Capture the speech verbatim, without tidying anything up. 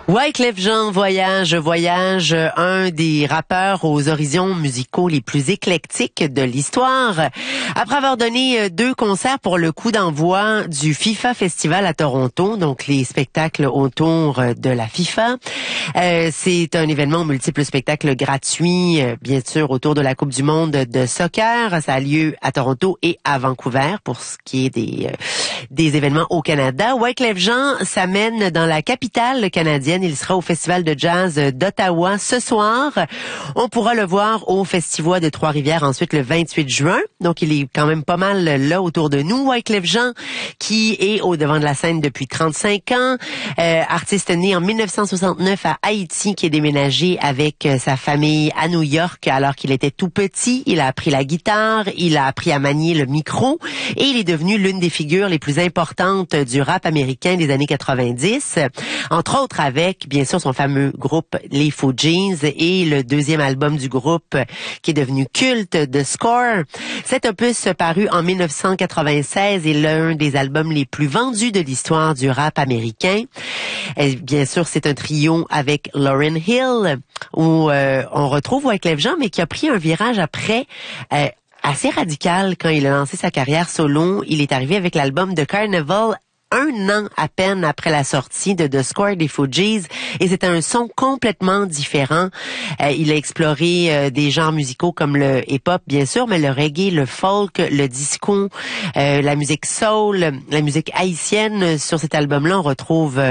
Wyclef Jean voyage, voyage, un des rappeurs aux horizons musicaux les plus éclectiques de l'histoire. Après avoir donné deux concerts pour le coup d'envoi du FIFA Festival à Toronto, donc les spectacles autour de la FIFA, euh, c'est un événement multiple spectacles gratuits, euh, bien sûr, autour de la Coupe du monde de soccer. Ça a lieu à Toronto et à Vancouver pour ce qui est des, euh, des événements au Canada. Wyclef Jean s'amène dans la capitale canadienne. Il sera au Festival de jazz d'Ottawa ce soir. On pourra le voir au Festival de Trois-Rivières ensuite le vingt-huit juin. Donc, il est quand même pas mal là autour de nous. Wyclef Jean, qui est au devant de la scène depuis trente-cinq ans, euh, artiste né en mille neuf cent soixante-neuf à Haïti, qui est déménagé avec euh, sa famille à New York alors qu'il était tout petit. Il a appris la guitare, il a appris à manier le micro et il est devenu l'une des figures les plus importantes du rap américain des années quatre-vingt-dix. Entre autres avec, bien sûr, son fameux groupe Les Fugees et le deuxième album du groupe qui est devenu culte, The Score. Cet opus paru en mille neuf cent quatre-vingt-seize est l'un des albums les plus vendus de l'histoire du rap américain. Et bien sûr, c'est un trio avec Lauryn Hill où euh, on retrouve Wyclef Jean, mais qui a pris un virage après euh, assez radical quand il a lancé sa carrière solo. Il est arrivé avec l'album de Carnival un an à peine après la sortie de The Score des Fugees, et c'était un son complètement différent. Euh, il a exploré euh, des genres musicaux comme le hip-hop, bien sûr, mais le reggae, le folk, le disco, euh, la musique soul, la musique haïtienne. Sur cet album-là, on retrouve